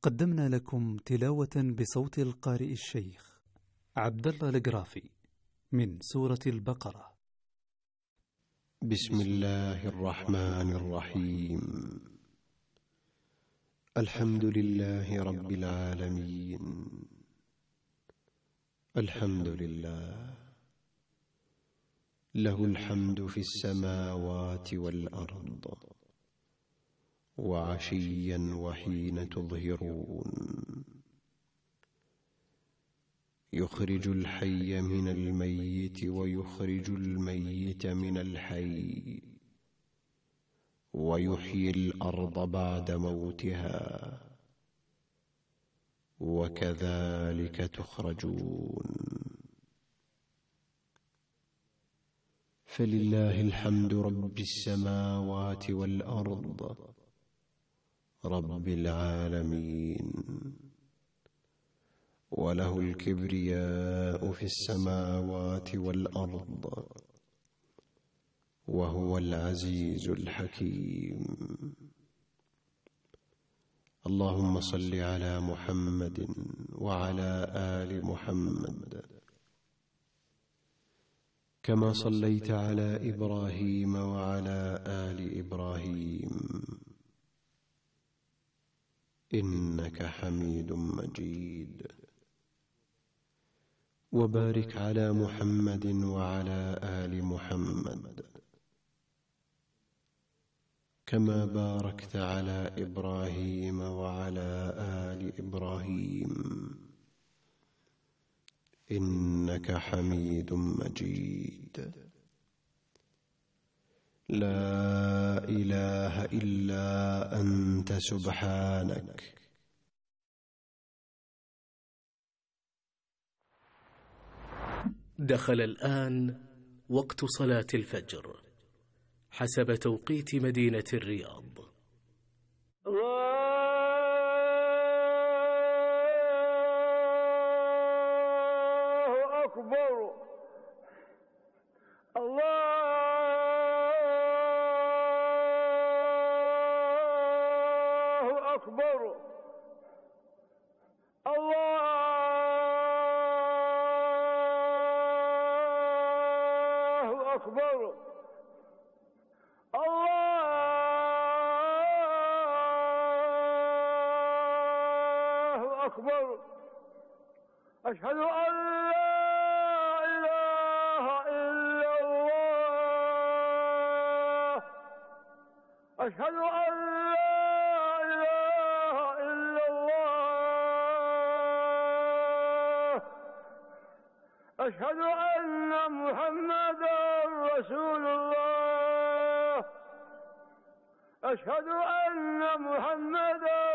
قدمنا لكم تلاوة بصوت القارئ الشيخ عبد الله القرافي من سورة البقرة. بسم الله الرحمن الرحيم. الحمد لله رب العالمين. الحمد لله له الحمد في السماوات والأرض وعشيا وحين تظهرون، يخرج الحي من الميت ويخرج الميت من الحي، ويحيي الأرض بعد موتها، وكذلك تخرجون. فلله الحمد رب السماوات والأرض رب العالمين، وله الكبرياء في السماوات والأرض، وهو العزيز الحكيم. اللهم صل على محمد وعلى آل محمد كما صليت على إبراهيم وعلى آل إبراهيم إنك حميد مجيد. وبارك على محمد وعلى آل محمد كما باركت على إبراهيم وعلى آل إبراهيم إنك حميد مجيد. لا إله إلا أنت سبحانك. دخل الآن وقت صلاة الفجر حسب توقيت مدينة الرياض. الله أكبر. الله أكبر. الله أكبر. الله أكبر. أشهد أن لا إله إلا الله. أشهد أن لا إله إلا الله. أشهد أن محمدا رسول الله. أشهد أن محمدا